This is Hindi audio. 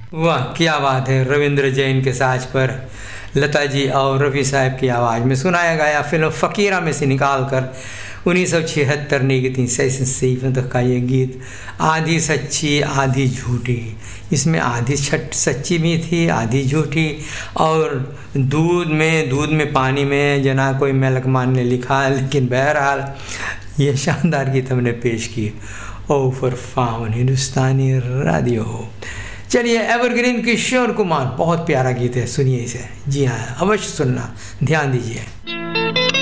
वाह क्या बात है। रविंद्र जैन के साज पर लता जी और रफ़ी साहब की आवाज़ में सुनाया गया फिल्म फ़कीरा में से निकाल कर 1976 ने की 1966 तक का ये गीत, आधी सच्ची आधी झूठी। इसमें आधी सच्ची भी थी, आधी झूठी। और दूध में पानी में जना कोई मेलकमान ने लिखा, लेकिन बहरहाल ये शानदार गीत हमने पेश की ओ फरफाउन हिंदुस्तानी रेडियो। चलिए, एवरग्रीन किशोर कुमार, बहुत प्यारा गीत है, सुनिए इसे। जी हाँ, अवश्य सुनना, ध्यान दीजिए।